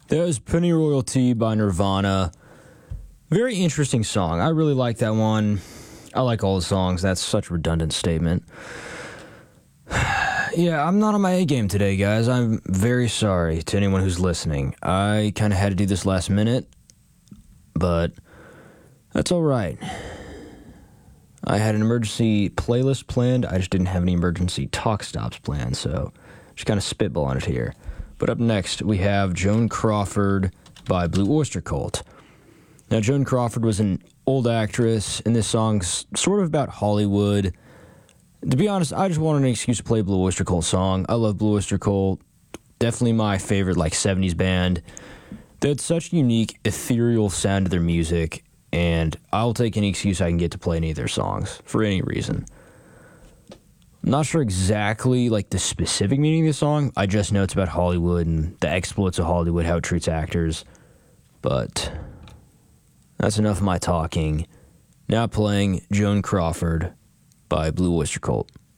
That was Penny Royalty by Nirvana. Very interesting song. I really like that one. I like all the songs. That's such a redundant statement. Yeah, I'm not on my A game today, guys. I'm very sorry to anyone who's listening. I kind of had to do this last minute, but that's all right. I had an emergency playlist planned. I just didn't have any emergency talk stops planned, so just kind of spitballing it here. But up next, we have Joan Crawford by Blue Oyster Cult. Now, Joan Crawford was an old actress, and this song's sort of about Hollywood. To be honest, I just wanted an excuse to play a Blue Oyster Cult song. I love Blue Oyster Cult. Definitely my favorite, 70s band. They had such a unique, ethereal sound to their music, and I'll take any excuse I can get to play any of their songs, for any reason. I'm not sure exactly, the specific meaning of the song. I just know it's about Hollywood and the exploits of Hollywood, how it treats actors. But that's enough of my talking. Now playing Joan Crawford by Blue Oyster Cult.